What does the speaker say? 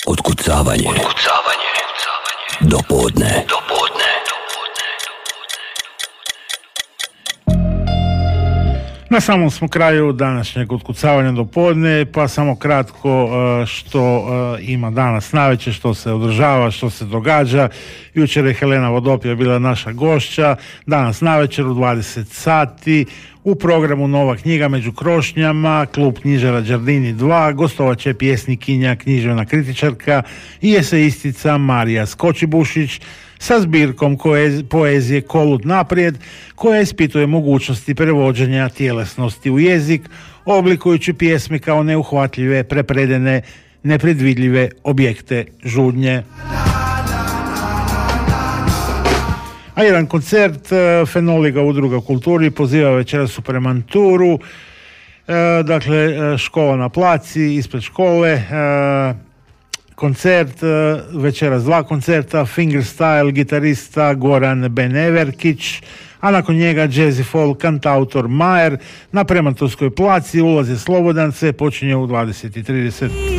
Otkucavanje. Do podne. Na samom smo kraju današnjeg otkucavanja do podne, pa samo kratko što ima danas navečer, što se održava, što se događa. Jučer je Helena Vodopija bila naša gošća, danas navečer u 20 sati u programu Nova knjiga među krošnjama, klub knjižara Đardini 2, gostovat će pjesnikinja, književna kritičarka i esejistica Marija Skočibušić sa zbirkom poezije Kolut naprijed, koja ispituje mogućnosti prevođenja tjelesnosti u jezik, oblikujući pjesme kao neuhvatljive, prepredene, nepredvidljive objekte žudnje. A jedan koncert Fenoliga udruga kulturi poziva večeras u Premanturu, dakle škola na placi, ispred škole, koncert, večeras 2 koncerta, fingerstyle gitarista Goran Beneverkić, a nakon njega jazz i folk kantautor Majer na Premantovskoj placi, ulaz je slobodan, sve počinje u 20:30.